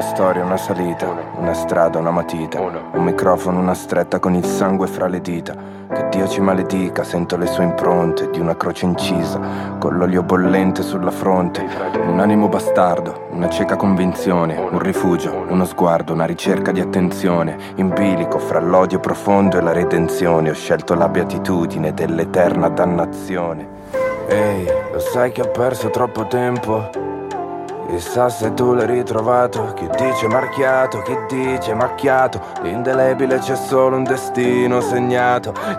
storia, una salita, una strada, una matita, un microfono, una stretta con il sangue fra le dita. Che Dio ci maledica, sento le sue impronte di una croce incisa, con l'olio bollente sulla fronte. Un animo bastardo, una cieca convinzione, un rifugio, uno sguardo, una ricerca di attenzione. In bilico fra l'odio profondo e la redenzione, ho scelto la beatitudine dell'eterna dannazione. Ehi, lo sai che ho perso troppo tempo? Chissà se tu l'hai ritrovato. Chi dice marchiato, chi dice macchiato. L'indelebile c'è solo un destino segnato.